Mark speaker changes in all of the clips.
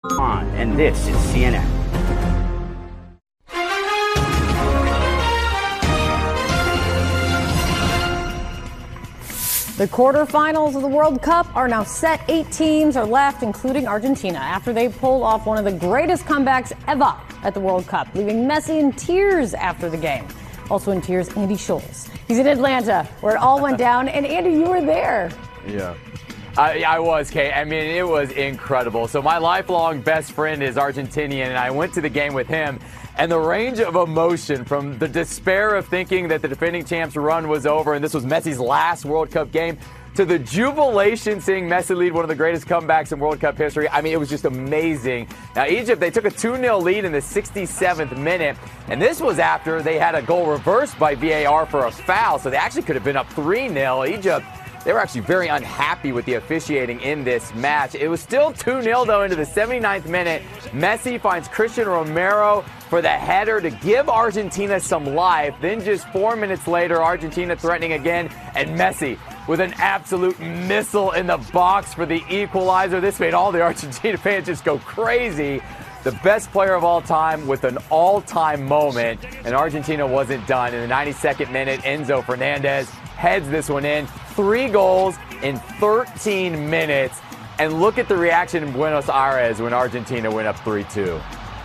Speaker 1: And this is CNN.
Speaker 2: The quarterfinals of the World Cup are now set. 8 teams are left, including Argentina, after they pulled off one of the greatest comebacks ever at the World Cup, leaving Messi in tears after the game. Also in tears, Andy Scholes. He's in Atlanta, where it all went down. And Andy, you were there.
Speaker 3: Yeah. I was, Kate. I mean, it was incredible. So my lifelong best friend is Argentinian, and I went to the game with him. And the range of emotion from the despair of thinking that the defending champs' run was over and this was Messi's last World Cup game to the jubilation seeing Messi lead one of the greatest comebacks in World Cup history. I mean, it was just amazing. Now, Egypt, they took a 2-0 lead in the 67th minute, and this was after they had a goal reversed by VAR for a foul, so they actually could have been up 3-0. Egypt, they were actually very unhappy with the officiating in this match. It was still 2-0, though, into the 79th minute. Messi finds Christian Romero for the header to give Argentina some life. Then just 4 minutes later, Argentina threatening again, and Messi with an absolute missile in the box for the equalizer. This made all the Argentina fans just go crazy. The best player of all time with an all-time moment, and Argentina wasn't done. In the 92nd minute, Enzo Fernandez heads this one in. 3 goals in 13 minutes. And look at the reaction in Buenos Aires when Argentina went up 3-2.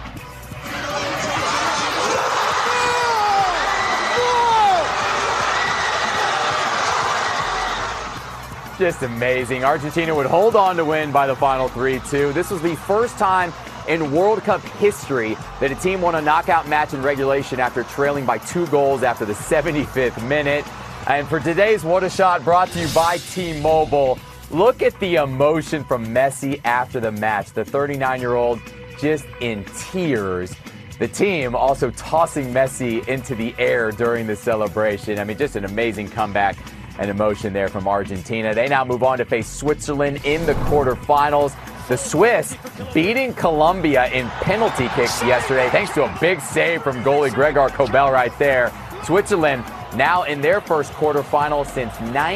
Speaker 3: Just amazing. Argentina would hold on to win by the final 3-2. This was the first time in World Cup history that a team won a knockout match in regulation after trailing by 2 goals after the 75th minute. And for today's What a Shot, brought to you by T-Mobile, look at the emotion from Messi after the match. The 39-year-old just in tears. The team also tossing Messi into the air during the celebration. I mean, just an amazing comeback and emotion there from Argentina. They now move on to face Switzerland in the quarterfinals. The Swiss beating Colombia in penalty kicks yesterday, thanks to a big save from goalie Gregor Kobel right there. Switzerland now in their first quarterfinal since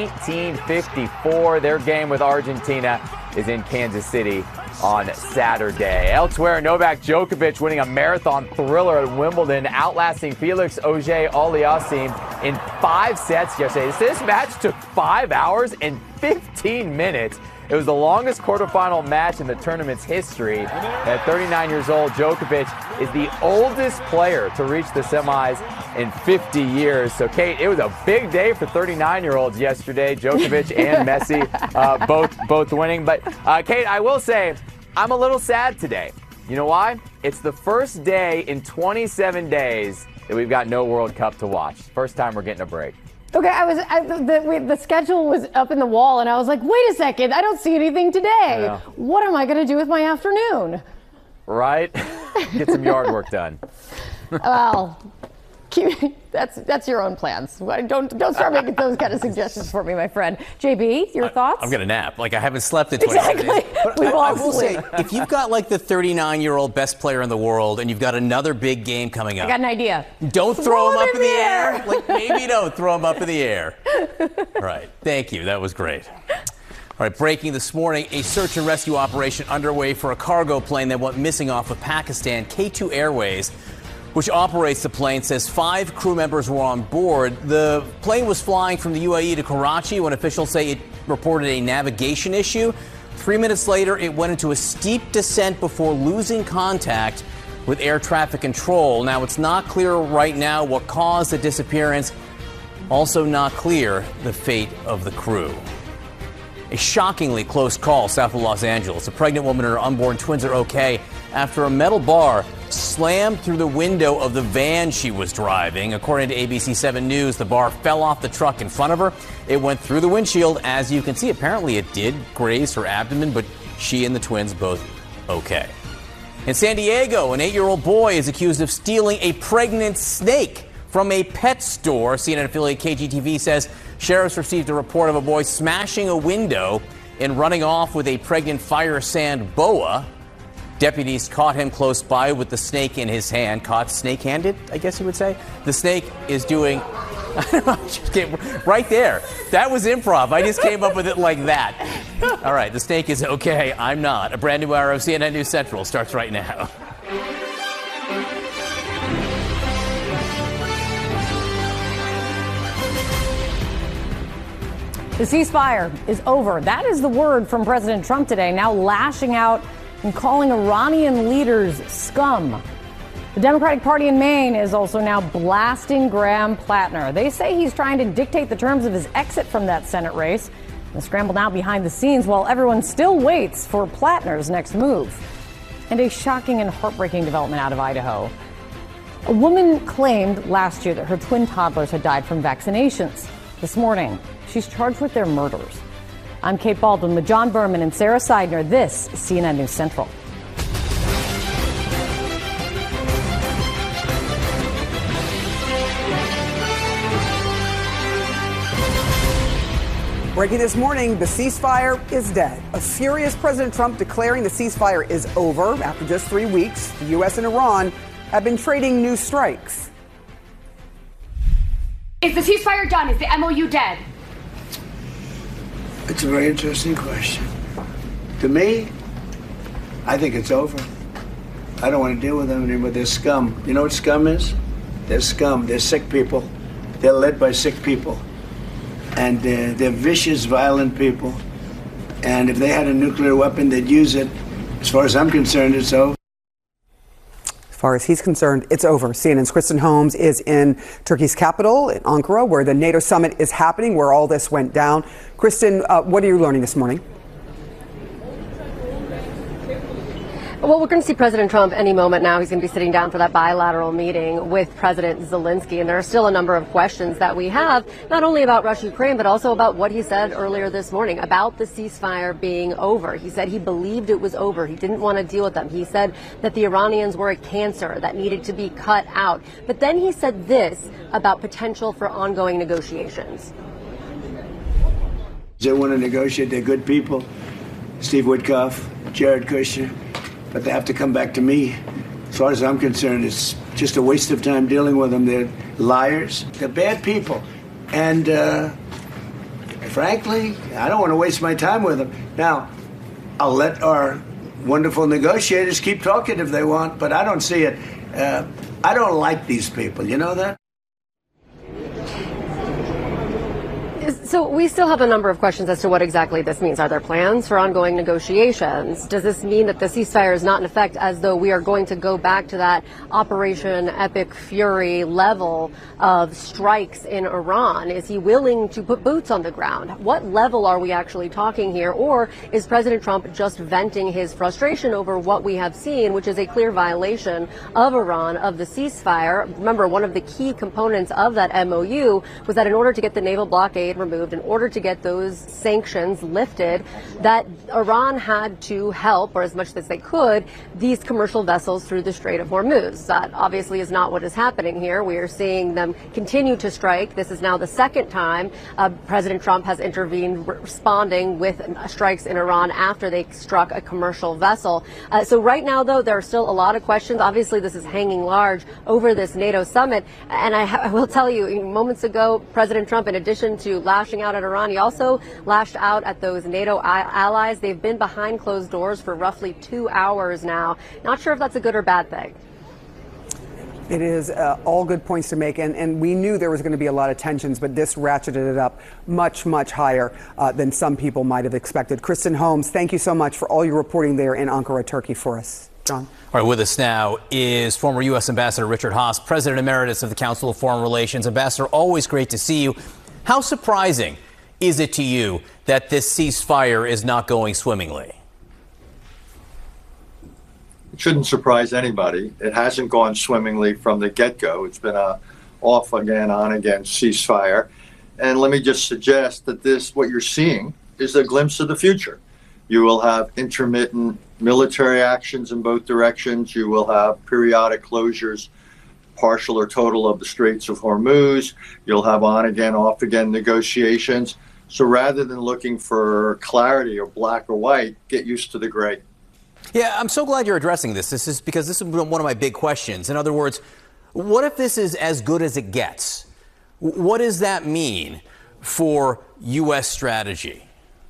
Speaker 3: 1954. Their game with Argentina is in Kansas City on Saturday. Elsewhere, Novak Djokovic winning a marathon thriller at Wimbledon, outlasting Felix Auger-Aliassime in 5 sets yesterday. This match took 5 hours and 15 minutes. It was the longest quarterfinal match in the tournament's history. At 39 years old, Djokovic is the oldest player to reach the semis in 50 years. So, Kate, it was a big day for 39-year-olds yesterday. Djokovic and Messi both winning. But, Kate, I will say I'm a little sad today. You know why? It's the first day in 27 days that we've got no World Cup to watch. First time we're getting a break.
Speaker 2: Okay, the schedule was up in the wall, and I was like, wait a second, I don't see anything today. What am I going to do with my afternoon?
Speaker 3: Right? Get some yard work done.
Speaker 2: Well, that's your own plans. Don't start making those kind of suggestions for me, my friend. JB, your thoughts?
Speaker 4: I'm going to nap. Like, I haven't slept in 27 days. But I will say, if you've got like the 39-year-old best player in the world and you've got another big game coming up.
Speaker 2: I got an idea.
Speaker 4: Don't throw him up in the air. Like, maybe don't throw him up in the air. Right. Thank you. That was great. All right, breaking this morning, a search and rescue operation underway for a cargo plane that went missing off of Pakistan. K2 Airways, which operates the plane, says 5 crew members were on board. The plane was flying from the UAE to Karachi when officials say it reported a navigation issue. 3 minutes later, it went into a steep descent before losing contact with air traffic control. Now, it's not clear right now what caused the disappearance. Also not clear the fate of the crew. A shockingly close call south of Los Angeles. A pregnant woman and her unborn twins are okay after a metal bar slammed through the window of the van she was driving. According to ABC 7 News, the bar fell off the truck in front of her. It went through the windshield. As you can see, apparently it did graze her abdomen, but she and the twins both okay. In San Diego, an 8-year-old boy is accused of stealing a pregnant snake from a pet store. CNN affiliate KGTV says sheriffs received a report of a boy smashing a window and running off with a pregnant fire sand boa. Deputies caught him close by with the snake in his hand. Caught snake-handed, I guess you would say. The snake is doing Just came right there. That was improv. I just came up with it like that. All right, the snake is okay. I'm not. A brand new hour of CNN News Central starts right now.
Speaker 2: The ceasefire is over. That is the word from President Trump today, now lashing out and calling Iranian leaders scum. The Democratic Party in Maine is also now blasting Graham Plattner. They say he's trying to dictate the terms of his exit from that Senate race. The scramble now behind the scenes while everyone still waits for Plattner's next move. And a shocking and heartbreaking development out of Idaho. A woman claimed last year that her twin toddlers had died from vaccinations. This morning, she's charged with their murders. I'm Kate Baldwin with John Berman and Sarah Seidner. This is CNN News Central.
Speaker 5: Breaking this morning, the ceasefire is dead. A furious President Trump declaring the ceasefire is over. After just 3 weeks, the U.S. and Iran have been trading new strikes.
Speaker 6: Is the ceasefire done? Is the MOU dead?
Speaker 7: It's a very interesting question. To me, I think it's over. I don't want to deal with them anymore. They're scum. You know what scum is? They're scum. They're sick people. They're led by sick people. And they're vicious, violent people. And if they had a nuclear weapon, they'd use it. As far as I'm concerned, it's over.
Speaker 5: As far as he's concerned, it's over. CNN's Kristen Holmes is in Turkey's capital, in Ankara, where the NATO summit is happening, where all this went down. Kristen, what are you learning this morning?
Speaker 8: Well, we're going to see President Trump any moment now. He's going to be sitting down for that bilateral meeting with President Zelensky. And there are still a number of questions that we have, not only about Russia-Ukraine, but also about what he said earlier this morning about the ceasefire being over. He said he believed it was over. He didn't want to deal with them. He said that the Iranians were a cancer that needed to be cut out. But then he said this about potential for ongoing negotiations.
Speaker 7: They want to negotiate. They're good people. Steve Witkoff, Jared Kushner. But they have to come back to me. As far as I'm concerned, it's just a waste of time dealing with them. They're liars. They're bad people. And frankly, I don't want to waste my time with them. Now, I'll let our wonderful negotiators keep talking if they want, but I don't see it. I don't like these people. You know that?
Speaker 8: So we still have a number of questions as to what exactly this means. Are there plans for ongoing negotiations? Does this mean that the ceasefire is not in effect, as though we are going to go back to that Operation Epic Fury level of strikes in Iran? Is he willing to put boots on the ground? What level are we actually talking here? Or is President Trump just venting his frustration over what we have seen, which is a clear violation of Iran, of the ceasefire? Remember, one of the key components of that MOU was that in order to get the naval blockade removed, in order to get those sanctions lifted, that Iran had to help, or as much as they could, these commercial vessels through the Strait of Hormuz. That obviously is not what is happening here. We are seeing them continue to strike. This is now the second time President Trump has intervened, responding with strikes in Iran after they struck a commercial vessel. So right now, though, there are still a lot of questions. Obviously, this is hanging large over this NATO summit. And I will tell you, moments ago, President Trump, in addition to lashing out at Iran, he also lashed out at those NATO allies. They've been behind closed doors for roughly 2 hours now. Not sure if that's a good or bad thing.
Speaker 5: It is all good points to make, and we knew there was going to be a lot of tensions, but this ratcheted it up much, much higher than some people might have expected. Kristen Holmes, thank you so much for all your reporting there in Ankara, Turkey for us. John?
Speaker 4: All right, with us now is former U.S. Ambassador Richard Haass, President Emeritus of the Council of Foreign Relations. Ambassador, always great to see you. How surprising is it to you that this ceasefire is not going swimmingly?
Speaker 9: It shouldn't surprise anybody. It hasn't gone swimmingly from the get-go. It's been a off again, on again ceasefire. And let me just suggest that what you're seeing is a glimpse of the future. You will have intermittent military actions in both directions. You will have periodic closures, partial or total, of the Straits of Hormuz. You'll have on again, off again negotiations. So rather than looking for clarity or black or white, get used to the gray.
Speaker 4: Yeah, I'm so glad you're addressing this. This is because this is one of my big questions. In other words, what if this is as good as it gets? What does that mean for U.S. strategy?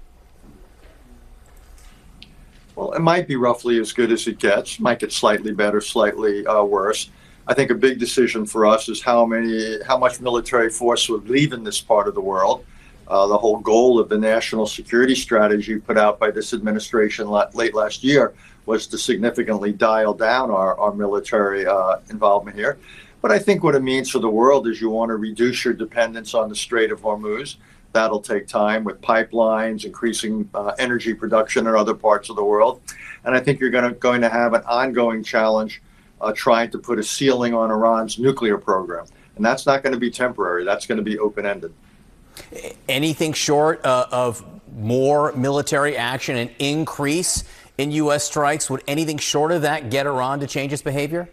Speaker 9: Well, it might be roughly as good as it gets. Might get slightly better, slightly worse. I think a big decision for us is how much military force would leave in this part of the world. The whole goal of the national security strategy put out by this administration late last year was to significantly dial down our military involvement here. But I think what it means for the world is you want to reduce your dependence on the Strait of Hormuz. That'll take time with pipelines, increasing energy production in other parts of the world. And I think you're going to have an ongoing challenge trying to put a ceiling on Iran's nuclear program. And that's not going to be temporary. That's going to be open-ended.
Speaker 4: Anything short of more military action and increase in U.S. strikes, would anything short of that get Iran to change its behavior?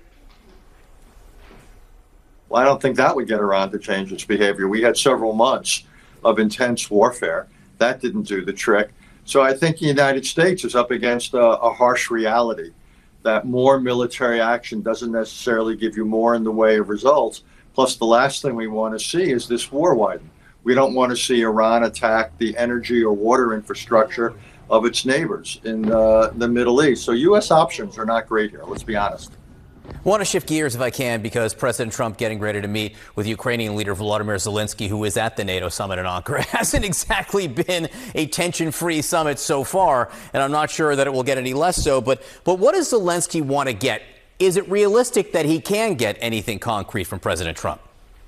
Speaker 9: Well, I don't think that would get Iran to change its behavior. We had several months of intense warfare. That didn't do the trick. So I think the United States is up against a harsh reality that more military action doesn't necessarily give you more in the way of results. Plus, the last thing we want to see is this war widen. We don't want to see Iran attack the energy or water infrastructure of its neighbors in the Middle East. So U.S. options are not great here, let's be honest.
Speaker 4: I want to shift gears if I can, because President Trump getting ready to meet with Ukrainian leader Volodymyr Zelensky, who is at the NATO summit in Ankara. It hasn't exactly been a tension-free summit so far, and I'm not sure that it will get any less so. But what does Zelensky want to get? Is it realistic that he can get anything concrete from President Trump?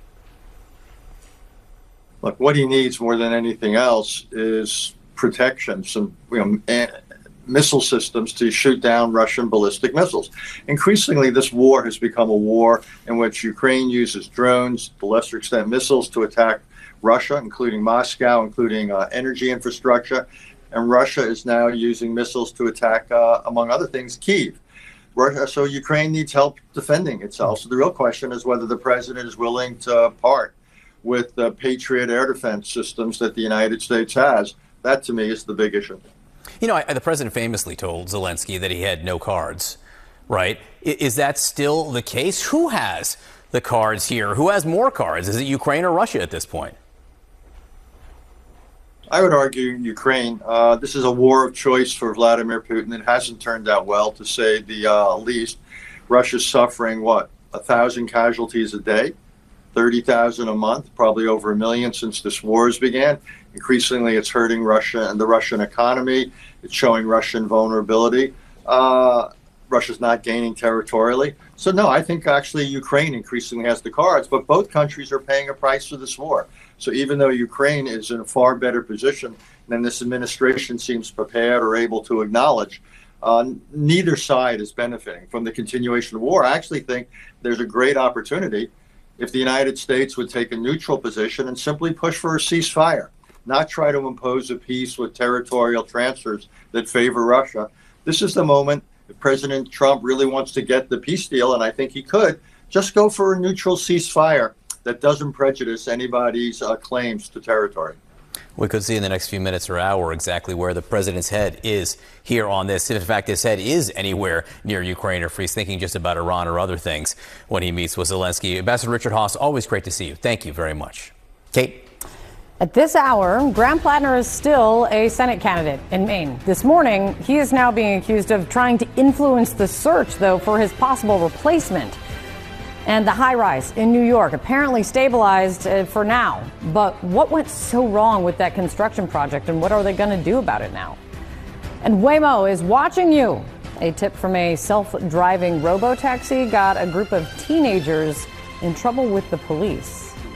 Speaker 9: Look, what he needs more than anything else is protection, some missile systems to shoot down Russian ballistic missiles. Increasingly, this war has become a war in which Ukraine uses drones, to a lesser extent missiles, to attack Russia, including Moscow, including energy infrastructure. And Russia is now using missiles to attack, among other things, Kyiv. So Ukraine needs help defending itself. So the real question is whether the president is willing to part with the Patriot air defense systems that the United States has. That, to me, is the big issue.
Speaker 4: You know, the president famously told Zelensky that he had no cards, right? Is that still the case? Who has the cards here? Who has more cards? Is it Ukraine or Russia at this point?
Speaker 9: I would argue Ukraine. This is a war of choice for Vladimir Putin. It hasn't turned out well, to say the least. Russia's suffering, 1,000 casualties a day, 30,000 a month, probably over 1 million since this war began. Increasingly, it's hurting Russia and the Russian economy. It's showing Russian vulnerability. Russia's not gaining territorially. So, no, I think actually Ukraine increasingly has the cards, but both countries are paying a price for this war. So even though Ukraine is in a far better position than this administration seems prepared or able to acknowledge, neither side is benefiting from the continuation of war. I actually think there's a great opportunity if the United States would take a neutral position and simply push for a ceasefire, not try to impose a peace with territorial transfers that favor Russia. This is the moment, if President Trump really wants to get the peace deal, and I think he could, just go for a neutral ceasefire that doesn't prejudice anybody's claims to territory.
Speaker 4: We could see in the next few minutes or hour exactly where the president's head is here on this. If, in fact, his head is anywhere near Ukraine, or if he's thinking just about Iran or other things when he meets with Zelensky. Ambassador Richard Haass, always great to see you. Thank you very much. Kate?
Speaker 2: At this hour, Graham Plattner is still a Senate candidate in Maine. This morning, he is now being accused of trying to influence the search, though, for his possible replacement. And the high-rise in New York apparently stabilized for now. But what went so wrong with that construction project, and what are they going to do about it now? And Waymo is watching you. A tip from a self-driving robo-taxi got a group of teenagers in trouble with the police.